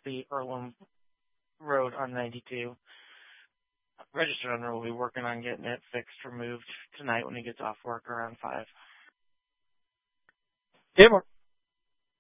the Earlham Road on 92. Registered owner will be working on getting it fixed, removed tonight when he gets off work around 5. Yeah, Mark.